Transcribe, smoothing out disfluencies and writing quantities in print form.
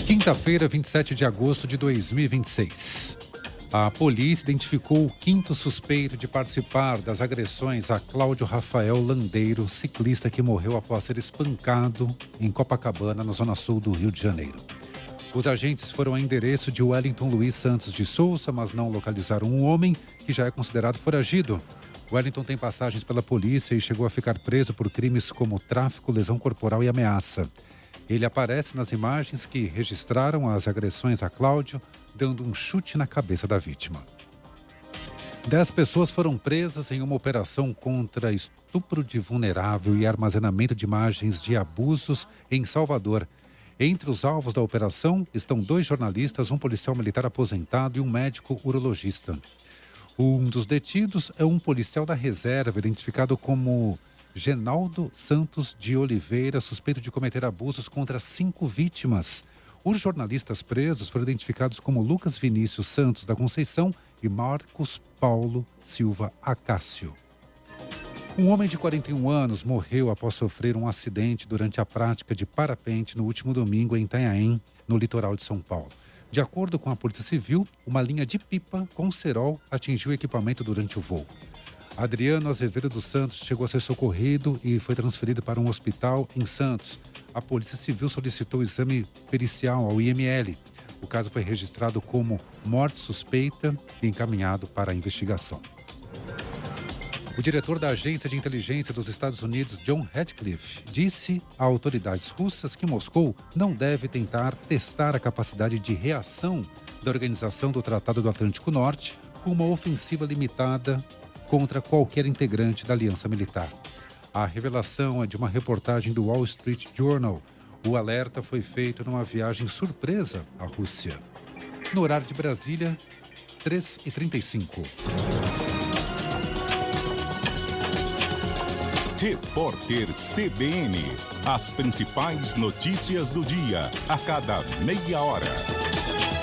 Quinta-feira, 27 de agosto de 2026. A polícia identificou o quinto suspeito de participar das agressões a Cláudio Rafael Landeiro, ciclista que morreu após ser espancado em Copacabana, na zona sul do Rio de Janeiro. Os agentes foram ao endereço de Wellington Luiz Santos de Souza, mas não localizaram um homem que já é considerado foragido. Wellington tem passagens pela polícia e chegou a ficar preso por crimes como tráfico, lesão corporal e ameaça. Ele aparece nas imagens que registraram as agressões a Cláudio, dando um chute na cabeça da vítima. 10 pessoas foram presas em uma operação contra estupro de vulnerável e armazenamento de imagens de abusos em Salvador. Entre os alvos da operação estão 2 jornalistas, um policial militar aposentado e um médico urologista. Um dos detidos é um policial da reserva, identificado como Genaldo Santos de Oliveira, suspeito de cometer abusos contra 5 vítimas. Os jornalistas presos foram identificados como Lucas Vinícius Santos da Conceição e Marcos Paulo Silva Acácio. Um homem de 41 anos morreu após sofrer um acidente durante a prática de parapente no último domingo em Itanhaém, no litoral de São Paulo. De acordo com a Polícia Civil, uma linha de pipa com cerol atingiu o equipamento durante o voo. Adriano Azevedo dos Santos chegou a ser socorrido e foi transferido para um hospital em Santos. A Polícia Civil solicitou exame pericial ao IML. O caso foi registrado como morte suspeita e encaminhado para a investigação. O diretor da Agência de Inteligência dos Estados Unidos, John Ratcliffe, disse a autoridades russas que Moscou não deve tentar testar a capacidade de reação da Organização do Tratado do Atlântico Norte com uma ofensiva limitada contra qualquer integrante da aliança militar. A revelação é de uma reportagem do Wall Street Journal. O alerta foi feito numa viagem surpresa à Rússia. No horário de Brasília, 3h35. Repórter CBN. As principais notícias do dia, a cada meia hora.